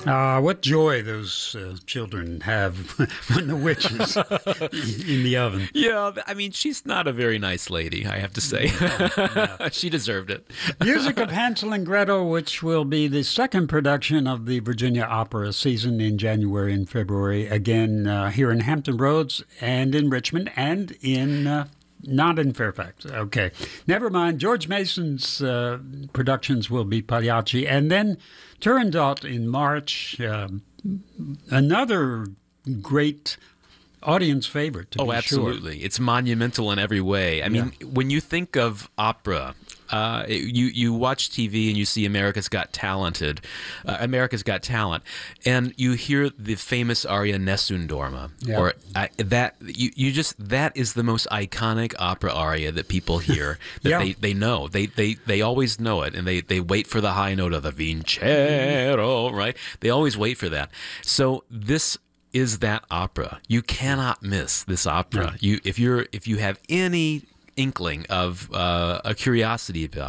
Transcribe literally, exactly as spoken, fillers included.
Uh, what joy those uh, children have when the witch is in the oven. Yeah, I mean, she's not a very nice lady, I have to say. No, no. She deserved it. Music of Hansel and Gretel, which will be the second production of the Virginia Opera season in January and February, again uh, here in Hampton Roads and in Richmond and in... Uh, Not in Fairfax. Okay. Never mind. George Mason's uh, productions will be Pagliacci. And then Turandot in March. Uh, another great audience favorite, to oh, be absolutely. sure. It's monumental in every way. I mean, Yeah. when you think of opera, uh, you you watch T V and you see America's Got Talented, uh, America's Got Talent, and you hear the famous aria Nessun Dorma, Yeah. or uh, that you you just that is the most iconic opera aria that people hear that Yeah. they, they know they, they they always know it, and they, they wait for the high note of the vincero, right? They always wait for that. So this is that opera. You cannot miss this opera. No. You if you're if you have any inkling of uh, a curiosity about